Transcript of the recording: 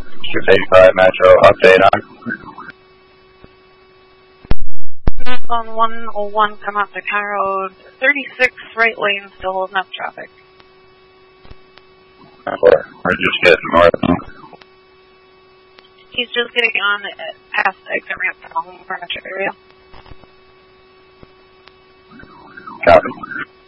685 Metro, update on. On 101, come out to County Road 36, right lane, still holding up traffic. We're just getting north. He's just getting on past exit ramp from the home furniture area. Copy.